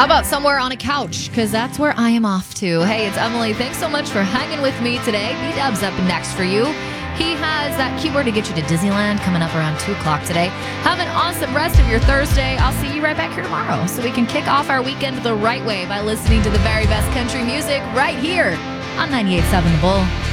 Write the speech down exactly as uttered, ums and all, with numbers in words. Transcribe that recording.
How about somewhere on a couch? Because that's where I am off to. Hey, it's Emily. Thanks so much for hanging with me today. B-Dub's up next for you. He has that keyword to get you to Disneyland coming up around two o'clock today. Have an awesome rest of your Thursday. I'll see you right back here tomorrow so we can kick off our weekend the right way by listening to the very best country music right here on ninety-eight point seven The Bull.